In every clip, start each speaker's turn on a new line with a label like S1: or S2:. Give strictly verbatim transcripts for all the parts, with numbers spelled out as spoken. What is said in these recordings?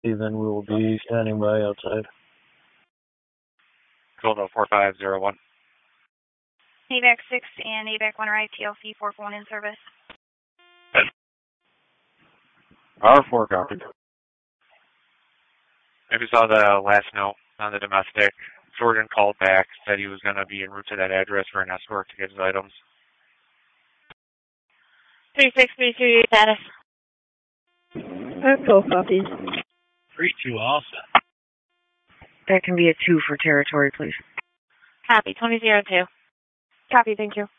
S1: Even we will be standing by outside.
S2: Golden four five zero one.
S3: AVAC six and AVAC one right, T L C four four one in service.
S2: R four copy. Maybe saw the last note on the domestic. Jordan called back, said he was going to be en route to that address for an escort to get his items.
S3: three six three three status.
S4: Echo copies.
S5: three two also.
S6: That can be a two for territory, please.
S3: Copy, twenty zero two. Copy, thank you.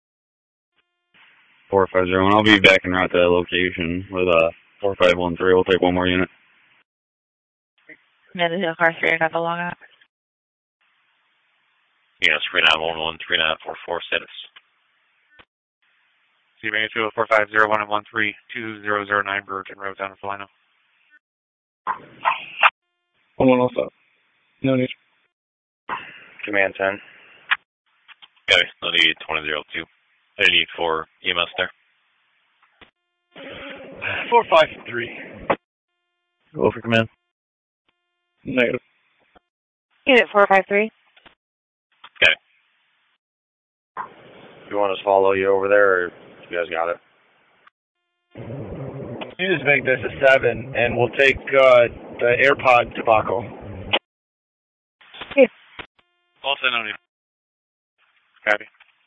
S7: four five zero one, I'll be back en route to that location with uh, four five one three. We'll take one more unit.
S6: Medicine car three, I got the log out.
S8: Yes, three nine one one, three nine four four status.
S2: C B two four five zero one and one three two zero zero nine Virgin Road down in Salino.
S5: one one also. No need.
S8: Command ten. Okay, no need twenty zero two. I need for E M S there.
S5: four five three.
S1: Go for command.
S5: Negative.
S3: Unit four five three.
S8: Okay.
S9: You want us to follow you over there, or you guys got it?
S5: You just make this a seven, and we'll take uh, the AirPod debacle.
S3: Here.
S2: Also no need. Copy.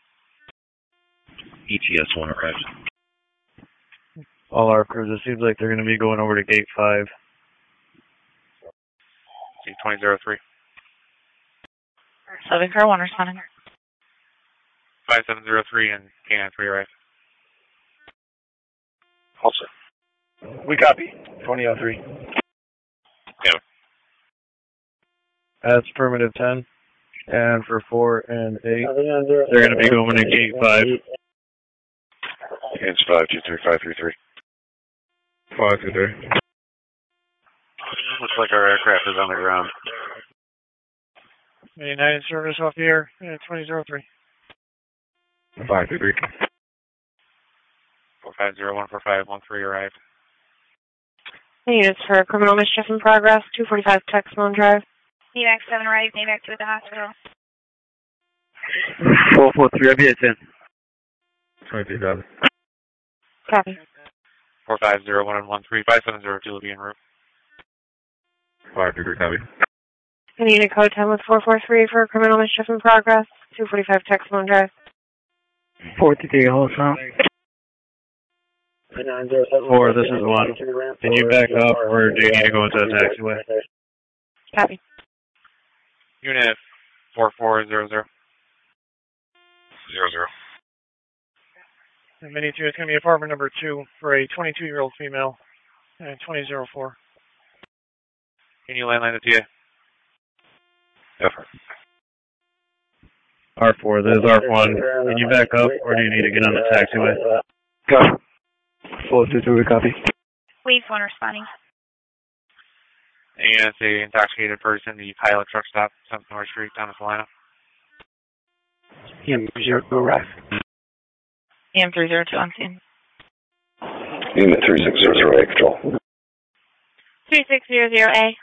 S8: E T S one arrives.
S1: All our crews, it seems like they're going to be going over to gate five.
S2: C twenty zero three.
S6: Southern Car one responding.
S2: five seven zero three and K nine three arrives.
S9: Also.
S5: We copy. twenty oh three.
S8: Yeah.
S1: That's affirmative ten. And for four and eight, they're going to be going to gate five.
S9: It's five two three five three three.
S7: five two three.
S9: Looks like our aircraft is on the ground.
S5: United service off the air. twenty oh three.
S7: five two three.
S2: four five zero one four five one three arrived.
S3: Units for criminal mischief in progress, two forty-five Texmone Drive. AVAC seven right, AVAC two at the hospital.
S7: four four three, I'll be at ten. twenty-two thousand.
S3: Copy.
S2: four five zero one and one three five seven zero two will be en route.
S7: five two three, copy.
S3: And unit code ten with four four three for criminal mischief in progress, two forty-five Texmone Drive.
S4: four two three, hold on.
S1: Four, this is one. Can you back up, or do you need to go into the taxiway?
S3: Copy.
S2: Unit four four zero zero.
S8: Zero zero.
S5: And Mini two is going to be apartment number two for a twenty-two-year-old female. And twenty oh four.
S2: Can you landline the T A?
S9: Effort.
S1: R four, this is R one. Can you back up, or do you need to get on the taxiway?
S7: Copy. four two three, copy.
S3: Wave one responding.
S2: And it's a intoxicated person, the pilot truck stop, seventh North Street, down in Salina.
S7: E M zero two arrive.
S6: E M three zero two on scene.
S9: Unit three six zero zero A, control.
S3: three six zero zero A.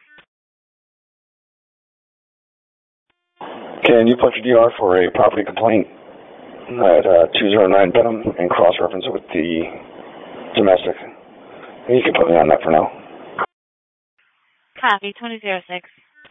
S9: Can you punch a D R for a property complaint at uh, two oh nine Benham and cross-reference it with the domestic? And you can put me on that for now.
S3: Copy, twenty oh six.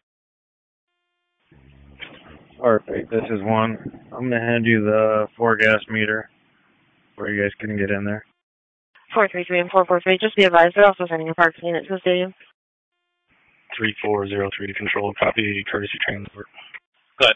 S1: Perfect, this is one. I'm going to hand you the four gas meter where you guys can get in there.
S3: four three three and four four three, just be advised, they're also sending a parking unit to the stadium.
S5: three four zero three to control, copy, courtesy train over.
S8: Good.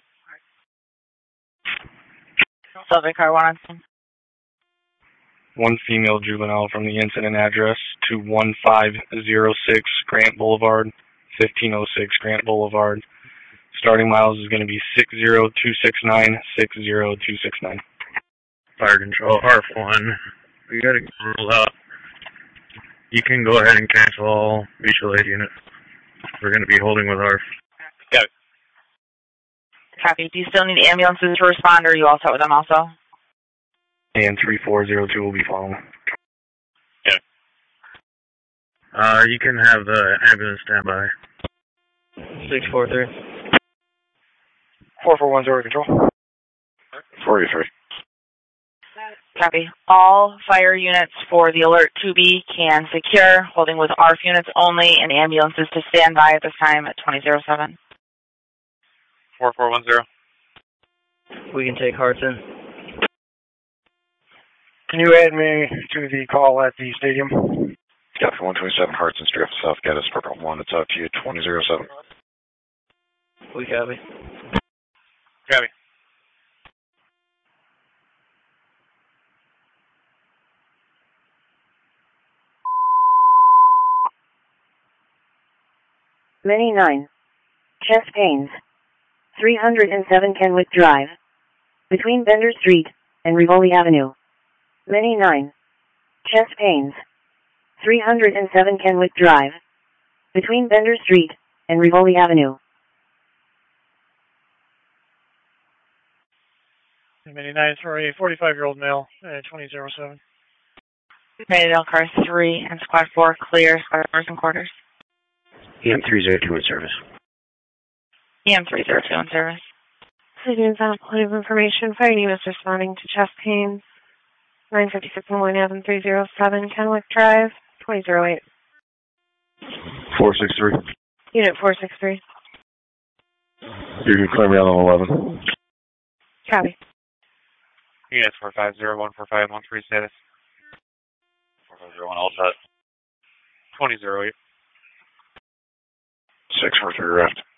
S6: Southern Car one on scene.
S5: One female juvenile from the incident address to one five zero six Grant Boulevard, fifteen oh six Grant Boulevard. Starting miles is going to be six zero two six nine, six zero two six nine.
S1: Fire control, R one. We got to rule out. You can go ahead and cancel all mutual aid units. We're going to be holding with R.
S8: Got it.
S6: Copy. Do you still need ambulances to respond, or are you all set with them also?
S5: And three four zero two will be following.
S8: Yeah.
S1: Uh, you can have the ambulance stand by.
S4: six four three.
S10: four four one zero control.
S9: forty-three.
S6: Copy. All fire units for the Alert two B can secure, holding with A R F units only, and ambulances to stand by at this time at twenty oh seven.
S2: four four one zero.
S4: We can take hearts in.
S10: Can you add me to the call at the stadium?
S9: Copy one twenty-seven Hearts and Strip South Gaddis, Purple one. It's out to you, twenty oh seven.
S4: We copy.
S2: Copy.
S11: Many nine. Chest pains. three hundred seven Kenwick Drive. Between Bender Street and Rivoli Avenue. Many nine. Chest pains. three hundred seven Kenwick Drive. Between Bender Street and Rivoli Avenue.
S10: Many nine for a forty-five-year-old male at twenty oh seven.
S6: Maydale car three and squad four clear, squad fours and quarters.
S12: E M three oh two in service.
S6: E M three oh two in service.
S3: Citizens on point of information. Fire unit is responding to chest pains. nine fifty-six and one Avenue three oh seven Kenwick Drive, twenty oh eight.
S9: four six three.
S3: Unit four six three.
S9: You can clear me out on eleven.
S3: Copy.
S2: Unit four five zero one four five one three status.
S8: four five zero one all set.
S2: twenty oh eight.
S9: six four three rest.